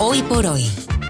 Hoy por hoy.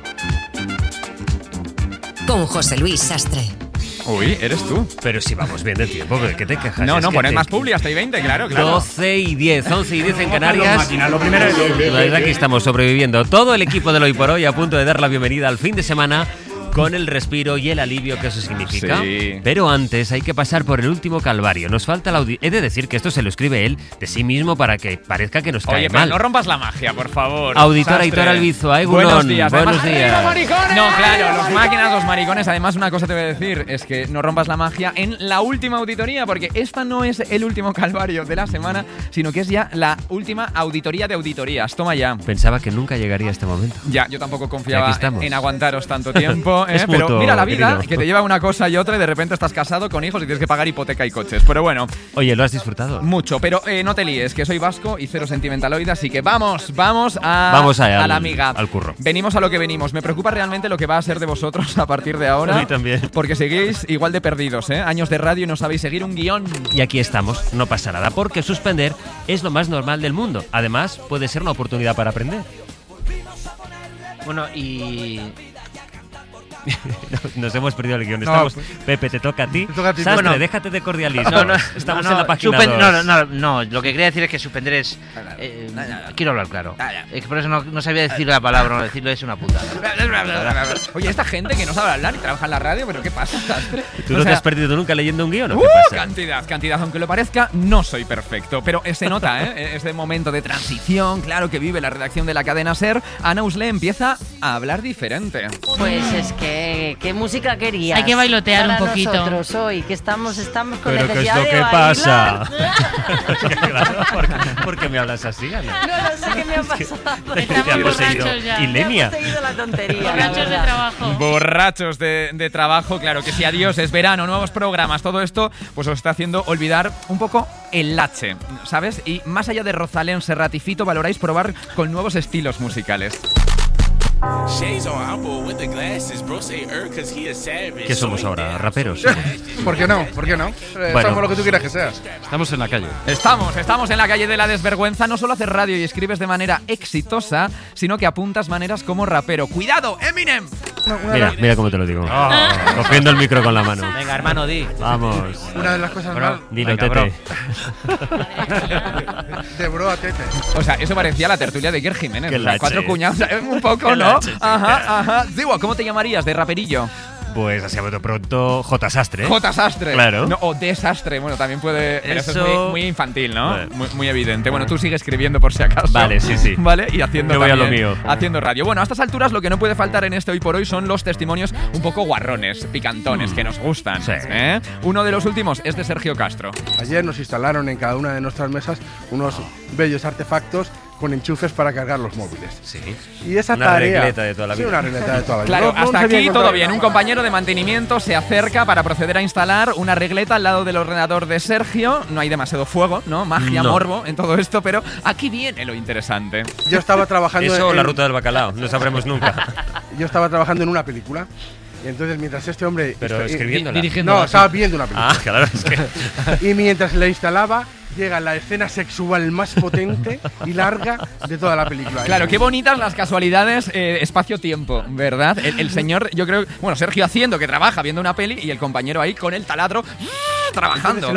Con José Luis Sastre. Uy, eres tú. Pero si vamos bien de tiempo, ¿de qué te quejas? No, poned más publi hasta y 20, claro. 12 y 10, 11 y 10 en Canarias. Lo primero es... Desde aquí estamos sobreviviendo. Todo el equipo del Hoy por Hoy a punto de dar la bienvenida al fin de semana con el respiro y el alivio que eso significa. Sí. Pero antes hay que pasar por el último calvario. Nos falta la He de decir que esto se lo escribe él de sí mismo para que parezca que nos cae Oye, pero mal. no rompas la magia, por favor. Auditora Sastre. Aitor Albizu, Buenos días. Buenos Además, días. No, claro, los máquinas, los maricones. Además, una cosa te voy a decir, es que no rompas la magia en la última auditoría, porque esta no es el último calvario de la semana, sino que es ya la última auditoría de auditorías. Toma ya. Pensaba que nunca llegaría a este momento. Ya, yo tampoco Y confiaba aquí estamos. en aguantaros tanto tiempo, Es pero mutuo, mira la vida, querido. que te lleva una cosa y otra y de repente estás casado con hijos y tienes que pagar hipoteca y coches. Pero bueno, Oye, ¿lo has disfrutado? mucho, pero no te líes, que soy vasco y cero sentimentaloide, así que vamos a la amiga. al curro. Venimos a lo que venimos. Me preocupa realmente lo que va a ser de vosotros a partir de ahora. A mí también. Porque seguís igual de perdidos, ¿eh? Años de radio y no sabéis seguir un guión. Y aquí estamos, no pasa nada, porque suspender es lo más normal del mundo. Además, puede ser una oportunidad para aprender. Bueno, y... Nos hemos perdido el guión. No, Estamos, pues- Pepe, te toca a ti. Te toca a ti. Sastre, Bueno. déjate de cordialismo. Estamos no, en la página 2. No, lo que quería decir es que suspender es... quiero hablar claro. Es que por eso no sabía decir la palabra, no decirlo es una putada. Oye, esta gente que no sabe hablar y trabaja en la radio, ¿pero qué pasa, Sastre? ¿Tú O no te sea, has perdido nunca leyendo un guión o qué pasa? Cantidad. Aunque lo parezca, no soy perfecto. Pero se nota, ¿eh? Este momento de transición, claro, que vive la redacción de la cadena SER. Ana Usle empieza a hablar diferente. Pues es que, ¿qué música querías? Hay que bailotear para un poquito. Nosotros hoy, que estamos con ¿Pero qué es necesidad lo de que bailar. pasa? Claro, ¿por qué me hablas así, Ana? No sé qué me ha pasado. Estamos Te ha poseído borrachos ya. Ilenia. Me ha poseído la tontería. la Borrachos de verdad. trabajo. Borrachos de trabajo, claro que sí, adiós, es verano, nuevos programas, todo esto pues os está haciendo olvidar un poco el lache, ¿sabes? Y más allá de Rosalén, Serrat y Fito, valoráis probar con nuevos estilos musicales. ¿Qué somos ahora? ¿Raperos? ¿Por qué no? Bueno. Somos lo que tú quieras que seas. Estamos en la calle. Estamos en la calle de la desvergüenza. No solo haces radio y escribes de manera exitosa, sino que apuntas maneras como rapero. ¡Cuidado, Eminem! Mira cómo te lo digo. Cogiendo el micro con la mano. Venga, hermano, di. Vamos. Una de las cosas más Dilo, Venga, Tete. de bro a tete. O sea, eso parecía la tertulia de Iker Jiménez. Qué O sea, lache. 4 cuñados, un poco, Qué ¿no? lache, sí. Ajá. Digo, ¿cómo te llamarías de raperillo? Pues así a bote pronto, J. Sastre. J. Sastre. Claro. No, o desastre. Bueno, también puede. Pero eso es Eso- muy infantil, ¿no? Vale. Muy evidente. Bueno, tú sigue escribiendo por si acaso. Vale, sí. Vale, y haciendo Yo voy a lo también- mío. Haciendo radio. Bueno, a estas alturas lo que no puede faltar en este Hoy por Hoy son los testimonios un poco guarrones, picantones, que nos gustan. Sí. ¿eh? Uno de los últimos es de Sergio Castro. Ayer nos instalaron en cada una de nuestras mesas unos bellos artefactos con enchufes para cargar los móviles. Sí. Y esa Una tarea... regleta de toda la vida. Sí, una regleta de toda la vida. Claro, No- no hasta sabía aquí encontrar todo bien. nada. Un compañero de mantenimiento se acerca para proceder a instalar una regleta al lado del ordenador de Sergio. No hay demasiado fuego, ¿no? Magia, No. morbo en todo esto, pero aquí viene lo interesante. Yo estaba trabajando Eso o en, la ruta del bacalao, no sabremos nunca. yo estaba trabajando en una película. Y entonces mientras este hombre... Pero escribiéndola. No, estaba viendo una película. Ah, claro, es que... Y mientras la instalaba, llega la escena sexual más potente y larga de toda la película. Claro, qué bonitas las casualidades espacio-tiempo, ¿verdad? El señor, yo creo, bueno, Sergio haciendo que trabaja viendo una peli y el compañero ahí con el taladro trabajando.